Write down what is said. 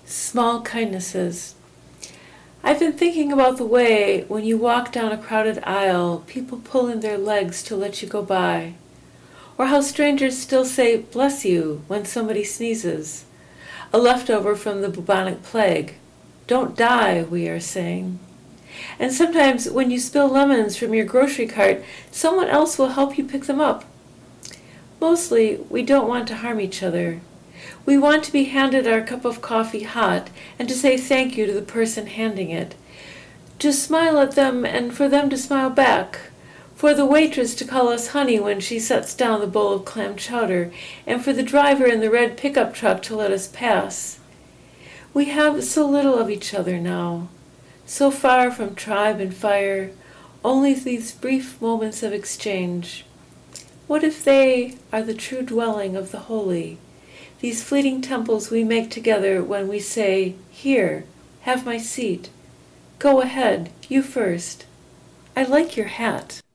Small kindnesses. I've been thinking about the way, when you walk down a crowded aisle, people pull in their legs to let you go by. Or how strangers still say, "Bless you," when somebody sneezes. A leftover from the bubonic plague. Don't die, we are saying. And sometimes when you spill lemons from your grocery cart, someone else will help you pick them up. Mostly, we don't want to harm each other. We want to be handed our cup of coffee hot and to say thank you to the person handing it. To smile at them and for them to smile back. For the waitress to call us honey when she sets down the bowl of clam chowder, and for the driver in the red pickup truck to let us pass. We have so little of each other now, so far from tribe and fire, only these brief moments of exchange. What if they are the true dwelling of the holy, these fleeting temples we make together when we say, "Here, have my seat. Go ahead, you first. I like your hat."